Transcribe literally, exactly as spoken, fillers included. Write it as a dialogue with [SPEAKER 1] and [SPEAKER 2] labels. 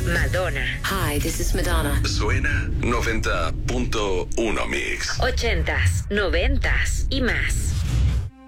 [SPEAKER 1] Madonna.
[SPEAKER 2] Hi, this is Madonna.
[SPEAKER 3] Suena noventa punto uno Mix.
[SPEAKER 1] Ochentas, noventas y más.